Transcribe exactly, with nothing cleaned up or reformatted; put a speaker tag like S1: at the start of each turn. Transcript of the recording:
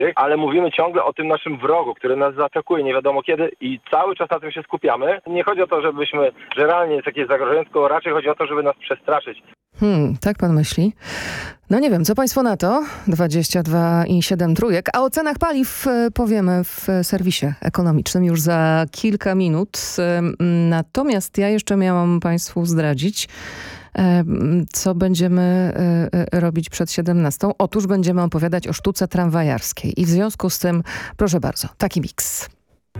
S1: ale mówimy ciągle o tym naszym wrogu, który nas zaatakuje nie wiadomo kiedy i cały czas na tym się skupiamy. Nie chodzi o to, żebyśmy, że realnie jest jakieś zagrożenie, tylko raczej chodzi o to, żeby nas przestraszyć.
S2: Hmm, tak pan myśli? No nie wiem, co państwo na to? dwadzieścia dwa i siedem trójek. A o cenach paliw powiemy w serwisie ekonomicznym już za kilka minut. Natomiast ja jeszcze miałam państwu zdradzić, co będziemy robić przed siedemnastą. Otóż będziemy opowiadać o sztuce tramwajarskiej. I w związku z tym, proszę bardzo, taki miks.